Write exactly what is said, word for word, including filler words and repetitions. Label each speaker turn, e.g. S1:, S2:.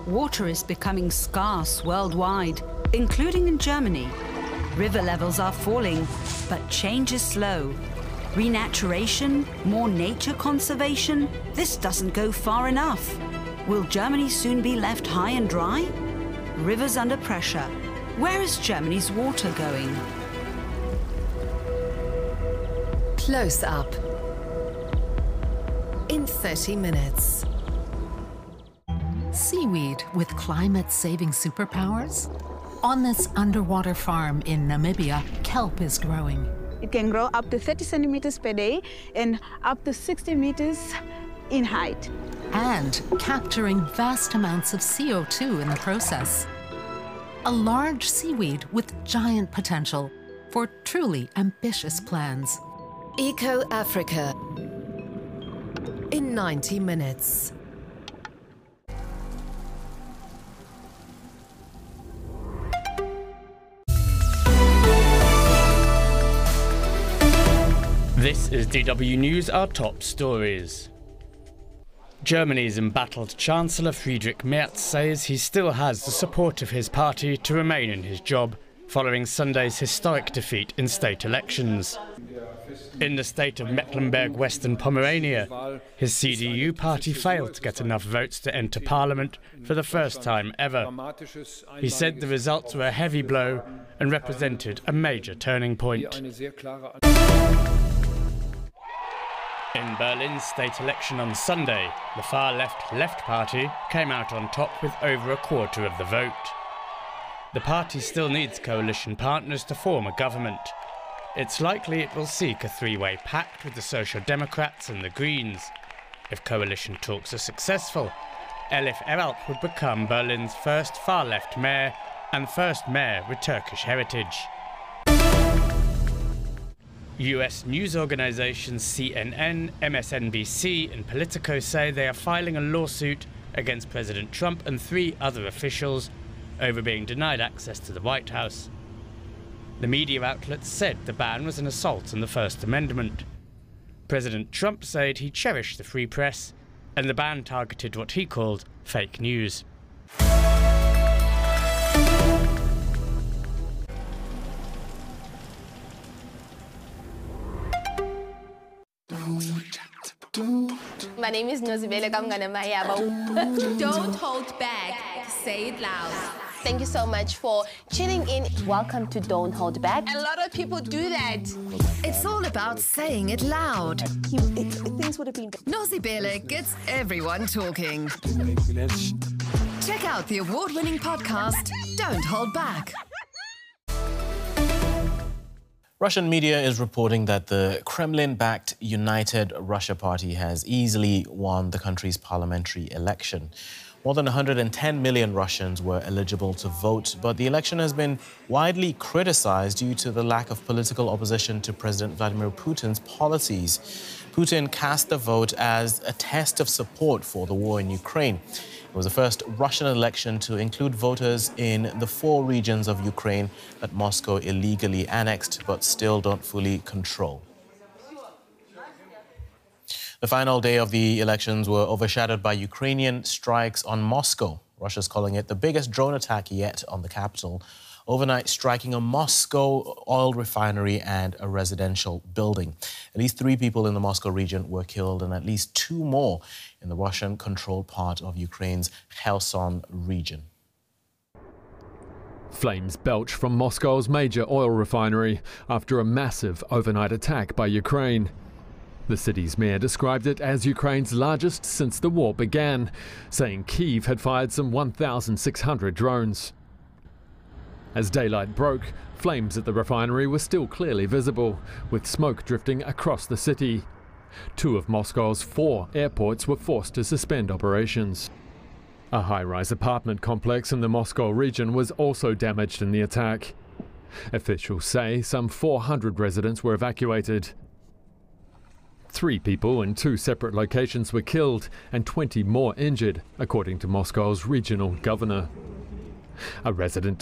S1: Water is becoming scarce worldwide, including in Germany. River levels are falling, but change is slow. Renaturation, more nature conservation, this doesn't go far enough. Will Germany soon be left high and dry? Rivers under pressure. Where is Germany's water going?
S2: Close up. In thirty minutes.
S3: Seaweed with climate-saving superpowers? On this underwater farm in Namibia, kelp is growing.
S4: It can grow up to thirty centimeters per day and up to sixty meters in height.
S3: And capturing vast amounts of C O two in the process. A large seaweed with giant potential for truly ambitious plans.
S2: Eco Africa. In ninety minutes.
S5: This is D W News, our top stories. Germany's embattled Chancellor Friedrich Merz says he still has the support of his party to remain in his job following Sunday's historic defeat in state elections. In the state of Mecklenburg-Western Pomerania, his C D U party failed to get enough votes to enter parliament for the first time ever. He said the results were a heavy blow and represented a major turning point. In Berlin's state election on Sunday, the far-left Left Party came out on top with over a quarter of the vote. The party still needs coalition partners to form a government. It's likely it will seek a three-way pact with the Social Democrats and the Greens. If coalition talks are successful, Elif Eralp would become Berlin's first far-left mayor and first mayor with Turkish heritage. U S news organizations C N N, M S N B C and Politico say they are filing a lawsuit against President Trump and three other officials over being denied access to the White House. The media outlets said the ban was an assault on the First Amendment. President Trump said he cherished the free press, and the ban targeted what he called fake news.
S6: My name is Nozibele Kamganamaya. Don't hold back. Say it loud. Thank you so much for tuning in. Welcome to Don't Hold Back. A lot of people do that.
S2: It's all about saying it loud.
S6: He, it, things would have been...
S2: Nozibele gets everyone talking. Check out the award-winning podcast, Don't Hold Back.
S7: Russian media is reporting that the Kremlin-backed United Russia Party has easily won the country's parliamentary election. More than one hundred ten million Russians were eligible to vote, but the election has been widely criticized due to the lack of political opposition to President Vladimir Putin's policies. Putin cast the vote as a test of support for the war in Ukraine. It was the first Russian election to include voters in the four regions of Ukraine that Moscow illegally annexed but still don't fully control. The final day of the elections were overshadowed by Ukrainian strikes on Moscow. Russia's calling it the biggest drone attack yet on the capital, overnight striking a Moscow oil refinery and a residential building. At least three people in the Moscow region were killed and at least two more in the Russian-controlled part of Ukraine's Kherson region.
S8: Flames belch from Moscow's major oil refinery after a massive overnight attack by Ukraine. The city's mayor described it as Ukraine's largest since the war began, saying Kyiv had fired some one thousand six hundred drones. As daylight broke, flames at the refinery were still clearly visible, with smoke drifting across the city. Two of Moscow's four airports were forced to suspend operations. A high-rise apartment complex in the Moscow region was also damaged in the attack. Officials say some four hundred residents were evacuated. Three people in two separate locations were killed and twenty more injured, according to Moscow's regional governor. A resident